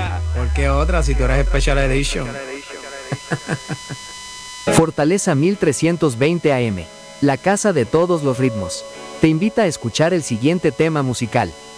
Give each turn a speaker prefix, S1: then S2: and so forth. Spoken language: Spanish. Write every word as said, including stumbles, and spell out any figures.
S1: ¿Por qué otra si tú eres Special Edition?
S2: Fortaleza mil trescientos veinte A M, la casa de todos los ritmos. Te invita a escuchar el siguiente tema musical.